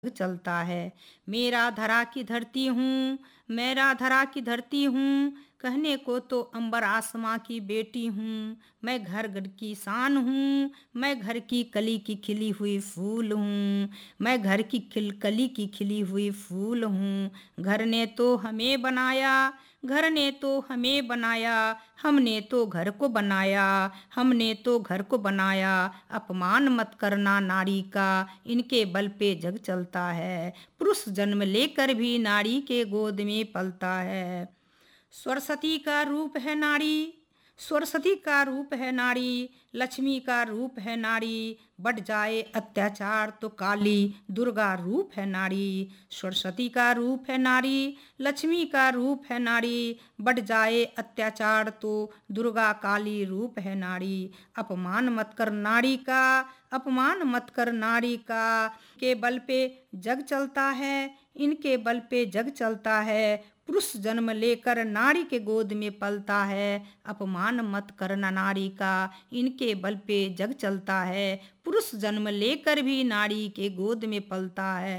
चलता है। मेरा धरा की धरती हूँ, मेरा धरा की धरती हूँ, कहने को तो अंबर आसमां की बेटी हूँ। मैं घर घर की शान हूँ, मैं घर की कली की खिली हुई फूल हूँ। मैं घर की कली की खिली हुई फूल हूँ। घर ने तो हमें बनाया, घर ने तो हमें बनाया, हमने तो घर को बनाया, हमने तो घर को बनाया। अपमान मत करना नारी का, इनके बल पे जग चलता है। पुरुष जन्म लेकर भी नारी के गोद में पलता है। सरस्वती का रूप है नारी, सरस्वती का रूप है नारी, लक्ष्मी का रूप है नारी। बढ़ जाए अत्याचार तो काली दुर्गा रूप है नारी। सरस्वती का रूप है नारी, लक्ष्मी का रूप है नारी। बढ़ जाए अत्याचार तो दुर्गा काली रूप है नारी। अपमान मत कर नारी का, अपमान मत कर नारी का। के बल पे जग चलता है, इनके बल पे जग चलता है। पुरुष जन्म लेकर नारी के गोद में पलता है। अपमान मत करना नारी का, इनके बल पे जग चलता है। पुरुष जन्म लेकर भी नारी के गोद में पलता है।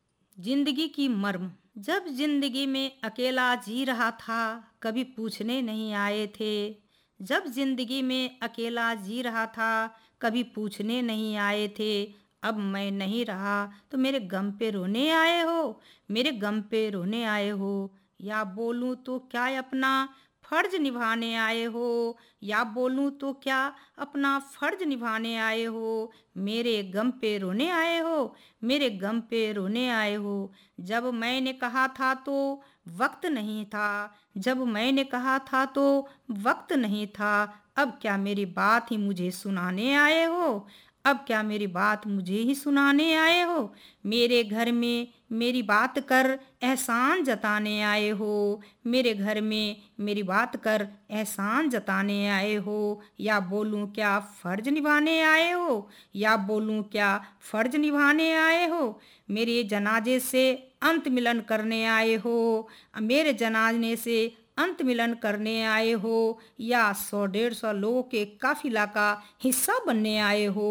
जिंदगी की मर्म। जब जिंदगी में अकेला जी रहा था, कभी पूछने नहीं आए थे। जब जिंदगी में अकेला जी रहा था, कभी पूछने नहीं आए थे। अब मैं नहीं रहा तो मेरे गम पे रोने आए हो, मेरे गम पे रोने आए हो। या बोलूं तो क्या अपना फर्ज निभाने आए हो, या बोलूं तो क्या अपना फर्ज निभाने आए हो। मेरे गम पे रोने आए हो, मेरे गम पे रोने आए हो। जब मैंने कहा था तो वक्त नहीं था, जब मैंने कहा था तो वक्त नहीं था। अब क्या मेरी बात ही मुझे सुनाने आए हो, अब क्या मेरी बात मुझे ही सुनाने आए हो। मेरे घर में मेरी बात कर एहसान जताने आए हो, मेरे घर में मेरी बात कर एहसान जताने आए हो। या बोलूं क्या फर्ज निभाने आए हो, या बोलूं क्या फर्ज निभाने आए हो। मेरे जनाजे से अंत मिलन करने आए हो, मेरे जनाजे से अंत मिलन करने आए हो। या 100-150 लोगों के काफिला का हिस्सा बनने आए हो,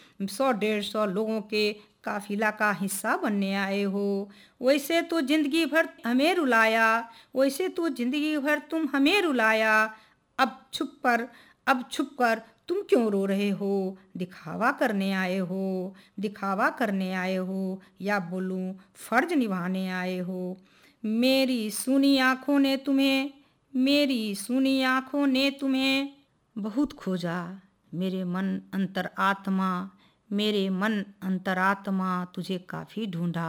100-150 लोगों के काफिला का हिस्सा बनने आए हो। वैसे तो जिंदगी भर हमें रुलाया, वैसे तो जिंदगी भर तुम हमें रुलाया। अब छुप कर, अब छुप कर तुम क्यों रो रहे हो। दिखावा करने आए हो, दिखावा करने आए हो। या बोलूं फर्ज निभाने आए हो। मेरी सुनी आंखों ने तुम्हें, मेरी सुनी आंखों ने तुम्हें बहुत खोजा। मेरे मन अंतर आत्मा, मेरे मन अंतरात्मा तुझे काफ़ी ढूंढा।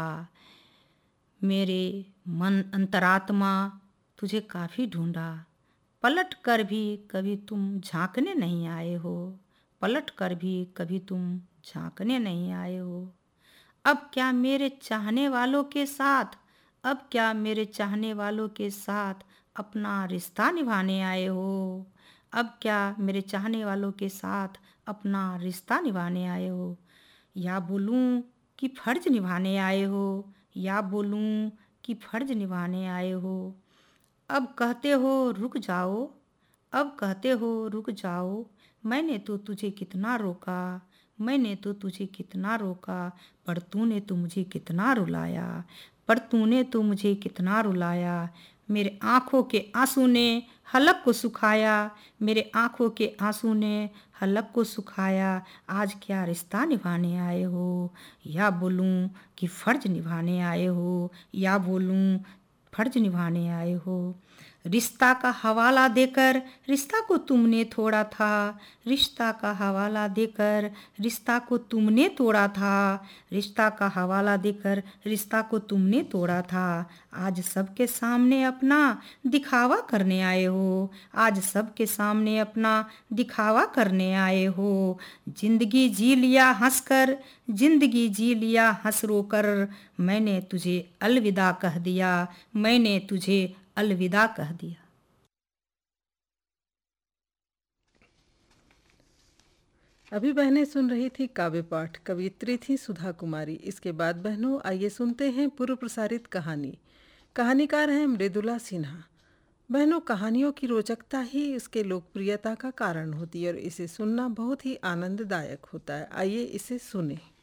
मेरे मन अंतरात्मा तुझे काफ़ी ढूंढा। पलट कर भी कभी तुम झांकने नहीं आए हो, पलट कर भी कभी तुम झांकने नहीं आए हो। अब क्या मेरे चाहने वालों के साथ, अब क्या मेरे चाहने वालों के साथ अपना रिश्ता निभाने आए हो। अब क्या मेरे चाहने वालों के साथ अपना रिश्ता निभाने आए हो। या बोलूं कि फर्ज निभाने आए हो, या बोलूं कि फर्ज निभाने आए हो। अब कहते हो रुक जाओ, अब कहते हो रुक जाओ। मैंने तो तुझे कितना रोका, मैंने तो तुझे कितना रोका। पर तूने तो मुझे कितना रुलाया, पर तूने तो मुझे कितना रुलाया। मेरे आँखों के आंसू ने हलक को सुखाया, मेरे आँखों के आंसू ने हलक को सुखाया। आज क्या रिश्ता निभाने आए हो। या बोलूं कि फर्ज निभाने आए हो, या बोलूं फर्ज निभाने आए हो। रिश्ता का हवाला देकर रिश्ता को तुमने तोड़ा था, रिश्ता का हवाला देकर रिश्ता को तुमने तोड़ा था, रिश्ता का हवाला देकर रिश्ता को तुमने तोड़ा था। आज सबके सामने अपना दिखावा करने आए हो, आज सबके सामने अपना दिखावा करने आए हो। जिंदगी जी लिया हंसकर, जिंदगी जी लिया हंस रोकर। मैंने तुझे अलविदा कह दिया, मैंने तुझे अलविदा कह दिया। अभी बहनें सुन रही थी काव्य पाठ, कवियत्री थी सुधा कुमारी। इसके बाद बहनों आइए सुनते हैं पूर्व प्रसारित कहानी। कहानीकार हैं मृदुला सिन्हा। बहनों कहानियों की रोचकता ही इसके लोकप्रियता का कारण होती है और इसे सुनना बहुत ही आनंददायक होता है। आइए इसे सुने।